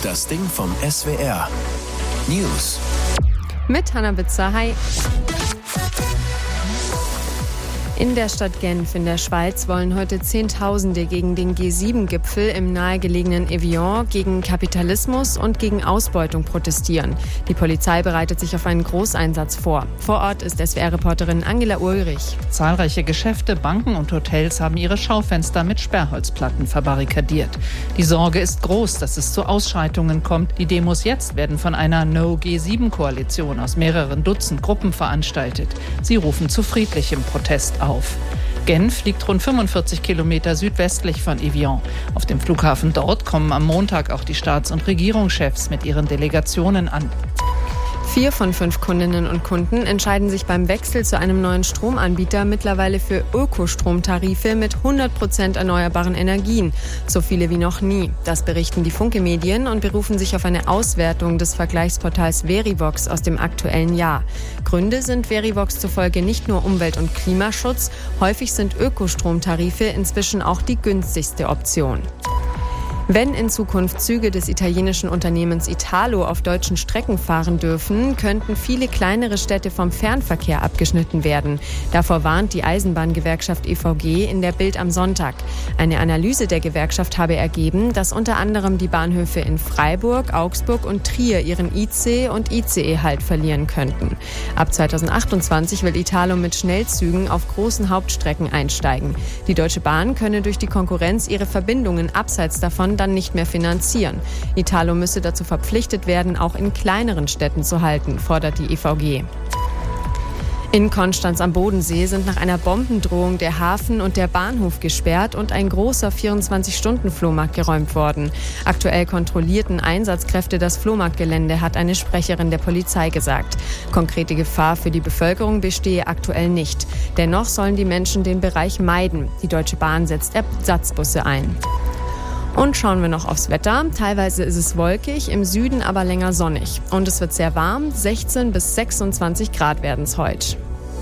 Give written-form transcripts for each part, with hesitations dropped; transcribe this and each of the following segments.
Das Ding vom SWR. News. Mit Hannah Bitzer, hi. In der Stadt Genf in der Schweiz wollen heute Zehntausende gegen den G7-Gipfel im nahegelegenen Evian, gegen Kapitalismus und gegen Ausbeutung protestieren. Die Polizei bereitet sich auf einen Großeinsatz vor. Vor Ort ist SWR-Reporterin Angela Ulrich. Zahlreiche Geschäfte, Banken und Hotels haben ihre Schaufenster mit Sperrholzplatten verbarrikadiert. Die Sorge ist groß, dass es zu Ausschreitungen kommt. Die Demos jetzt werden von einer No-G7-Koalition aus mehreren Dutzend Gruppen veranstaltet. Sie rufen zu friedlichem Protest auf. Genf liegt rund 45 Kilometer südwestlich von Evian. Auf dem Flughafen dort kommen am Montag auch die Staats- und Regierungschefs mit ihren Delegationen an. 4 von 5 Kundinnen und Kunden entscheiden sich beim Wechsel zu einem neuen Stromanbieter mittlerweile für Ökostromtarife mit 100% erneuerbaren Energien. So viele wie noch nie. Das berichten die Funke-Medien und berufen sich auf eine Auswertung des Vergleichsportals Verivox aus dem aktuellen Jahr. Gründe sind Verivox zufolge nicht nur Umwelt- und Klimaschutz. Häufig sind Ökostromtarife inzwischen auch die günstigste Option. Wenn in Zukunft Züge des italienischen Unternehmens Italo auf deutschen Strecken fahren dürfen, könnten viele kleinere Städte vom Fernverkehr abgeschnitten werden. Davor warnt die Eisenbahngewerkschaft EVG in der Bild am Sonntag. Eine Analyse der Gewerkschaft habe ergeben, dass unter anderem die Bahnhöfe in Freiburg, Augsburg und Trier ihren IC- und ICE-Halt verlieren könnten. Ab 2028 will Italo mit Schnellzügen auf großen Hauptstrecken einsteigen. Die Deutsche Bahn könne durch die Konkurrenz ihre Verbindungen abseits davon dann nicht mehr finanzieren. Italo müsse dazu verpflichtet werden, auch in kleineren Städten zu halten, fordert die EVG. In Konstanz am Bodensee sind nach einer Bombendrohung der Hafen und der Bahnhof gesperrt und ein großer 24-Stunden-Flohmarkt geräumt worden. Aktuell kontrollierten Einsatzkräfte das Flohmarktgelände, hat eine Sprecherin der Polizei gesagt. Konkrete Gefahr für die Bevölkerung bestehe aktuell nicht. Dennoch sollen die Menschen den Bereich meiden. Die Deutsche Bahn setzt Ersatzbusse ein. Und schauen wir noch aufs Wetter. Teilweise ist es wolkig, im Süden aber länger sonnig. Und es wird sehr warm, 16 bis 26 Grad werden es heute.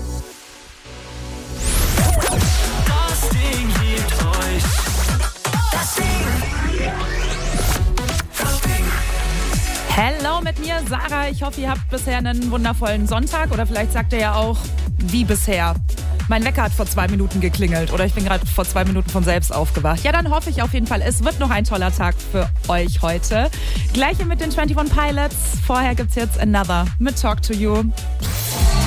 Das Ding liebt euch. Das Ding. Das Ding. Hello mit mir, Sarah. Ich hoffe, ihr habt bisher einen wundervollen Sonntag. Oder vielleicht sagt ihr ja auch, wie bisher. Mein Wecker hat vor 2 Minuten geklingelt oder ich bin gerade vor 2 Minuten von selbst aufgewacht. Ja, dann hoffe ich auf jeden Fall, es wird noch ein toller Tag für euch heute. Gleiche mit den 21 Pilots. Vorher gibt's jetzt Another mit Talk to You.